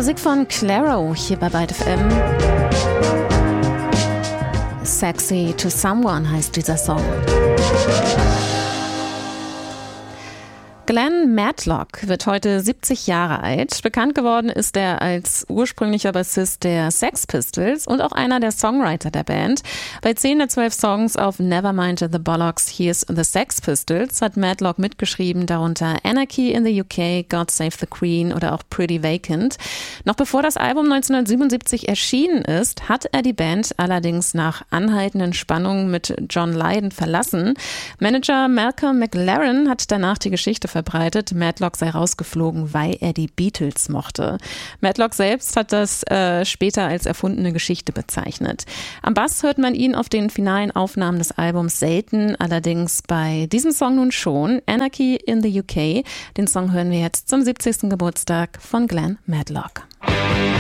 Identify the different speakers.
Speaker 1: Musik von Clairo hier bei Byte FM. Sexy to Someone heißt dieser Song. Glenn Matlock wird heute 70 Jahre alt. Bekannt geworden ist er als ursprünglicher Bassist der Sex Pistols und auch einer der Songwriter der Band. Bei 10 der 12 Songs auf Nevermind the Bollocks, Here's the Sex Pistols hat Matlock mitgeschrieben, darunter Anarchy in the UK, God Save the Queen oder auch Pretty Vacant. Noch bevor das Album 1977 erschienen ist, hat er die Band allerdings nach anhaltenden Spannungen mit John Lydon verlassen. Manager Malcolm McLaren hat danach die Geschichte verbreitet, Matlock sei rausgeflogen, weil er die Beatles mochte. Matlock selbst hat das später als erfundene Geschichte bezeichnet. Am Bass hört man ihn auf den finalen Aufnahmen des Albums selten, allerdings bei diesem Song nun schon, Anarchy in the UK. Den Song hören wir jetzt zum 70. Geburtstag von Glenn Matlock.